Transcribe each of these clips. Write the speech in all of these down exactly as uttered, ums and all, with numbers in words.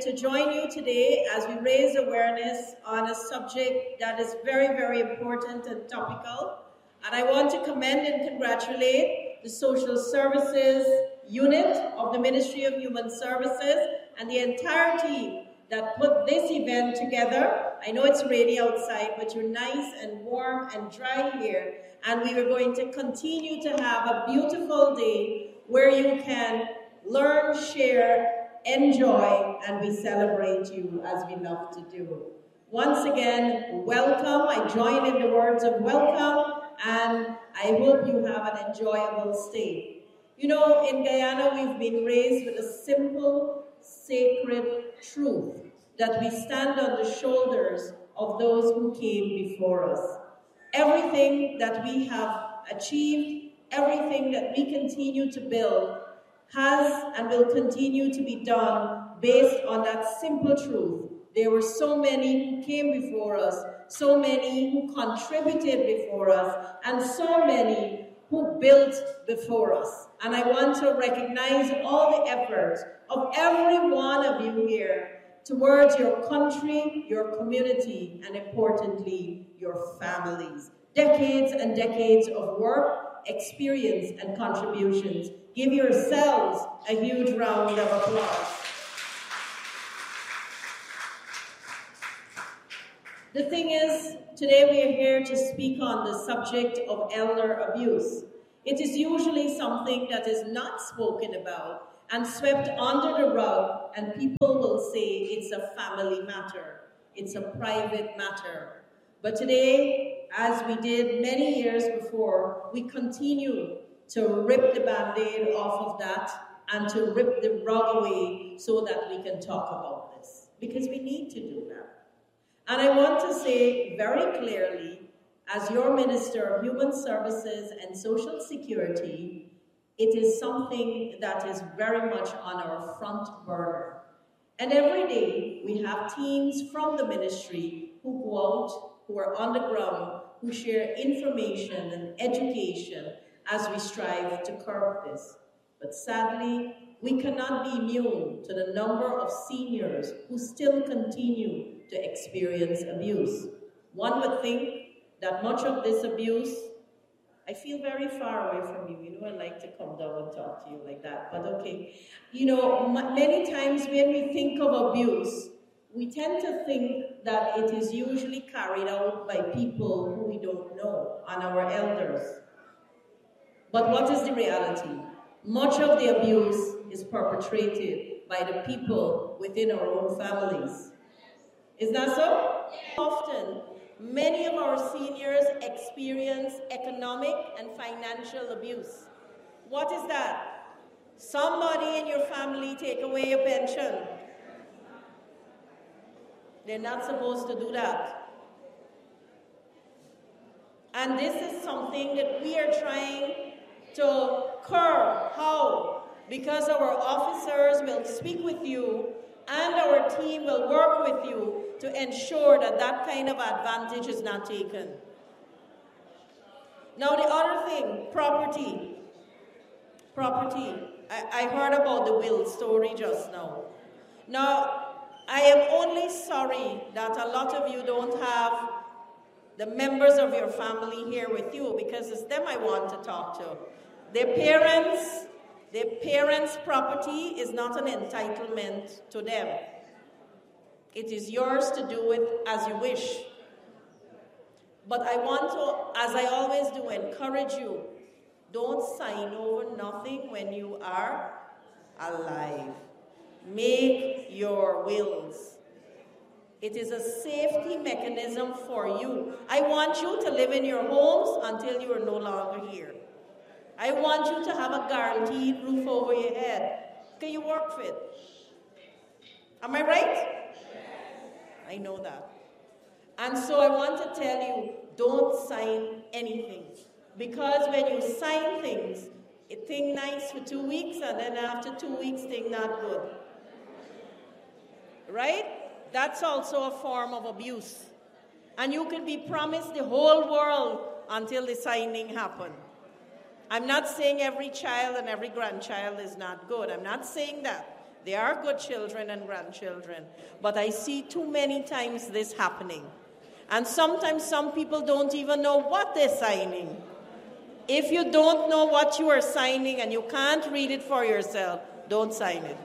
to join you today as we raise awareness on a subject that is very, very important and topical. And I want to commend and congratulate the Social Services Unit of the Ministry of Human Services and the entire team that put this event together. I know it's rainy outside, but you're nice and warm and dry here. And we are going to continue to have a beautiful day where you can learn, share, enjoy, and we celebrate you as we love to do. Once again, welcome. I join in the words of welcome, and I hope you have an enjoyable stay. You know, in Guyana, we've been raised with a simple, sacred truth that we stand on the shoulders of those who came before us. Everything that we have achieved, everything that we continue to build, has and will continue to be done based on that simple truth. There were so many who came before us, so many who contributed before us, and so many who built before us. And I want to recognize all the efforts of every one of you here towards your country, your community, and importantly, your families. Decades and decades of work, experience, and contributions. Give yourselves a huge round of applause. The thing is, today we are here to speak on the subject of elder abuse. It is usually something that is not spoken about and swept under the rug, and people will say it's a family matter. It's a private matter. But today, as we did many years before, we continue to rip the Band-Aid off of that and to rip the rug away so that we can talk about this. Because we need to do that. And I want to say very clearly, as your Minister of Human Services and Social Security, it is something that is very much on our front burner. And every day we have teams from the ministry who go out, who are on the ground, who share information and education as we strive to curb this. But sadly, we cannot be immune to the number of seniors who still continue to experience abuse. One would think that much of this abuse, I feel very far away from you. You know, I like to come down and talk to you like that, but okay. You know, many times when we think of abuse, we tend to think that it is usually carried out by people who we don't know, and our elders. But what is the reality? Much of the abuse is perpetrated by the people within our own families. Is that so? Often, many of our seniors experience economic and financial abuse. What is that? Somebody in your family take away your pension. They're not supposed to do that. And this is something that we are trying to curb. How? Because our officers will speak with you and our team will work with you to ensure that that kind of advantage is not taken. Now the other thing, property. Property. I, I heard about the will story just now. Now, I am only sorry that a lot of you don't have the members of your family here with you, because it's them I want to talk to. Their parents, their parents' property is not an entitlement to them. It is yours to do it as you wish. But I want to, as I always do, encourage you, don't sign over nothing when you are alive. Make your wills. It is a safety mechanism for you. I want you to live in your homes until you are no longer here. I want you to have a guaranteed roof over your head. Can you work for it? Am I right? I know that. And so I want to tell you, don't sign anything. Because when you sign things, it think nice for two weeks, and then after two weeks, think not good. Right? That's also a form of abuse. And you can be promised the whole world until the signing happens. I'm not saying every child and every grandchild is not good. I'm not saying that. They are good children and grandchildren, but I see too many times this happening. And sometimes some people don't even know what they're signing. If you don't know what you are signing and you can't read it for yourself, don't sign it.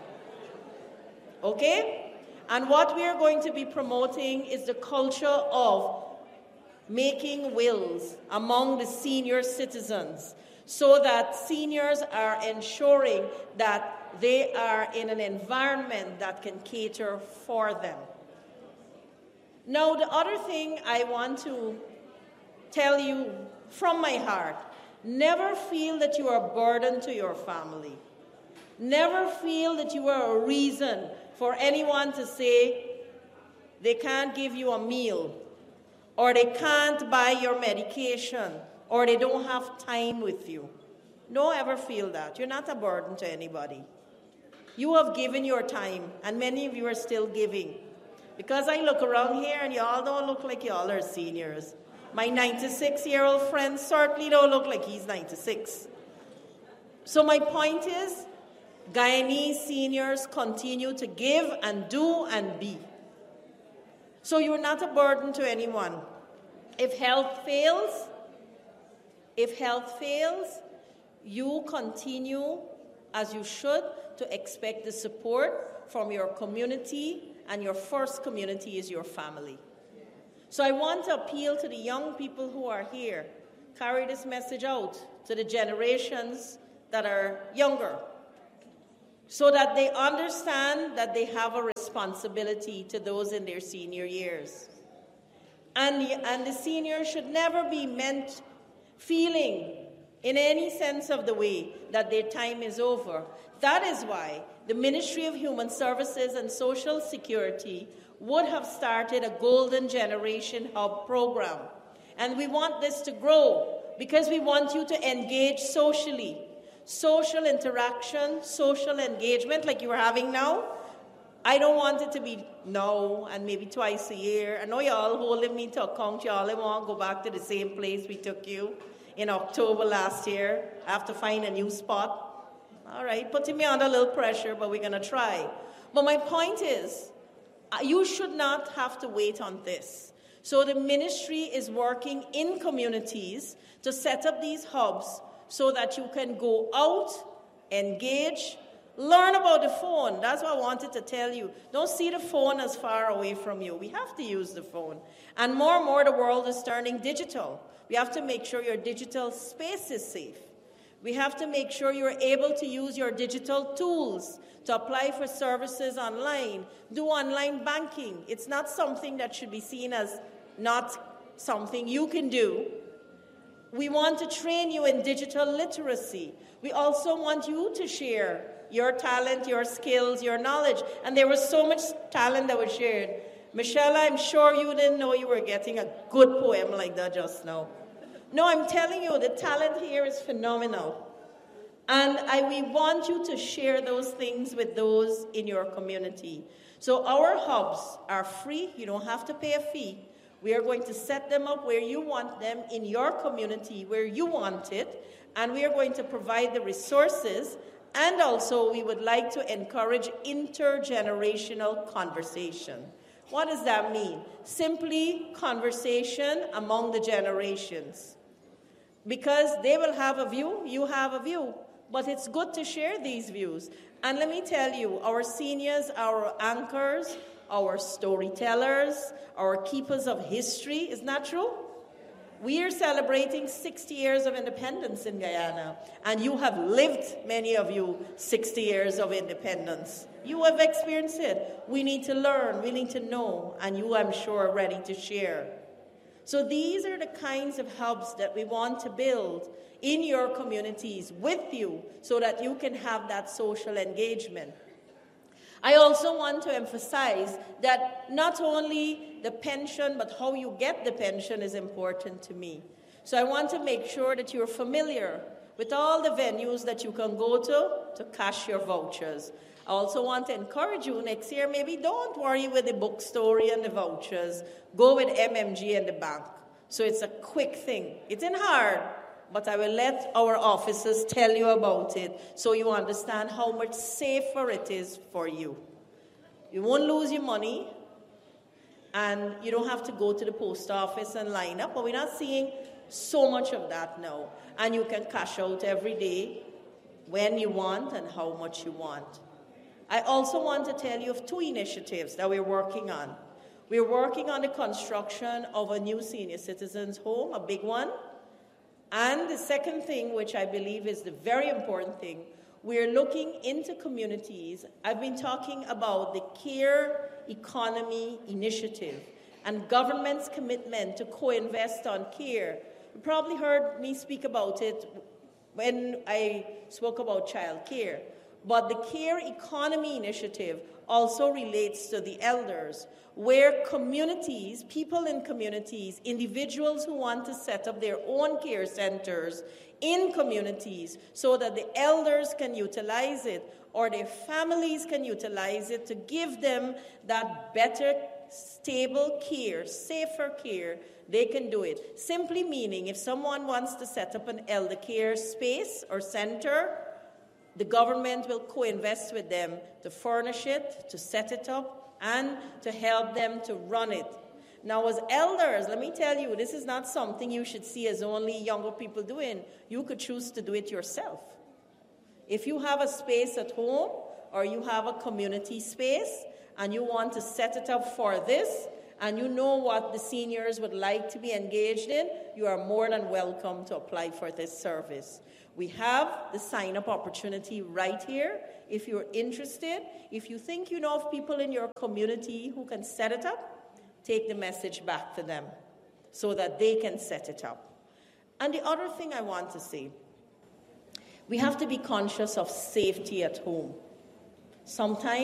Okay? And what we are going to be promoting is the culture of making wills among the senior citizens so that seniors are ensuring that they are in an environment that can cater for them. Now, the other thing I want to tell you from my heart, never feel that you are a burden to your family. Never feel that you are a reason for anyone to say they can't give you a meal, or they can't buy your medication, or they don't have time with you. Don't ever feel that. You're not a burden to anybody. You have given your time, and many of you are still giving. Because I look around here, and y'all don't look like y'all are seniors. My ninety-six-year-old friend certainly don't look like he's ninety-six. So my point is, Guyanese seniors continue to give and do and be. So you're not a burden to anyone. If health fails, if health fails, you continue, as you should, to expect the support from your community, and your first community is your family. So I want to appeal to the young people who are here. Carry this message out to the generations that are younger, so that they understand that they have a responsibility to those in their senior years. And the, and the seniors should never be meant feeling in any sense of the way that their time is over. That is why the Ministry of Human Services and Social Security would have started a Golden Generation Hub program. And we want this to grow because we want you to engage socially. Social interaction, social engagement like you are having now. I don't want it to be now and maybe twice a year. I know y'all holding me to account. Y'all want to go back to the same place we took you in October last year. I have to find a new spot. All right, putting me under a little pressure, but we're going to try. But my point is, you should not have to wait on this. So the ministry is working in communities to set up these hubs so that you can go out, engage, learn about the phone. That's what I wanted to tell you. Don't see the phone as far away from you. We have to use the phone. And more and more the world is turning digital. We have to make sure your digital space is safe. We have to make sure you're able to use your digital tools to apply for services online, do online banking. It's not something that should be seen as not something you can do. We want to train you in digital literacy. We also want you to share your talent, your skills, your knowledge. And there was so much talent that was shared. Michelle, I'm sure you didn't know you were getting a good poem like that just now. No, I'm telling you, the talent here is phenomenal. And I, we want you to share those things with those in your community. So our hubs are free. You don't have to pay a fee. We are going to set them up where you want them in your community, where you want it. And we are going to provide the resources. And also, we would like to encourage intergenerational conversation. What does that mean? Simply conversation among the generations. Because they will have a view, you have a view. But it's good to share these views. And let me tell you, our seniors, our anchors, our storytellers, our keepers of history, isn't that true? We are celebrating sixty years of independence in Guyana. And you have lived, many of you, sixty years of independence. You have experienced it. We need to learn, we need to know, and you, I'm sure, are ready to share. So these are the kinds of hubs that we want to build in your communities with you so that you can have that social engagement. I also want to emphasize that not only the pension, but how you get the pension is important to me. So I want to make sure that you're familiar with all the venues that you can go to to cash your vouchers. I also want to encourage you next year, maybe don't worry with the bookstore and the vouchers. Go with M M G and the bank. So it's a quick thing. It's in hard, but I will let our officers tell you about it so you understand how much safer it is for you. You won't lose your money, and you don't have to go to the post office and line up, but we're not seeing so much of that now. And you can cash out every day when you want and how much you want. I also want to tell you of two initiatives that we're working on. We're working on the construction of a new senior citizens home, a big one. And the second thing, which I believe is the very important thing, we're looking into communities. I've been talking about the Care Economy Initiative and government's commitment to co-invest on care. You probably heard me speak about it when I spoke about child care. But the Care Economy Initiative also relates to the elders, where communities, people in communities, individuals who want to set up their own care centers in communities so that the elders can utilize it or their families can utilize it to give them that better, stable care, safer care, they can do it. Simply meaning if someone wants to set up an elder care space or center, the government will co-invest with them to furnish it, to set it up, and to help them to run it. Now, as elders, let me tell you, this is not something you should see as only younger people doing. You could choose to do it yourself. If you have a space at home or you have a community space and you want to set it up for this, and you know what the seniors would like to be engaged in, you are more than welcome to apply for this service. We have the sign-up opportunity right here. If you're interested, if you think you know of people in your community who can set it up, take the message back to them so that they can set it up. And the other thing I want to say, we have to be conscious of safety at home. Sometimes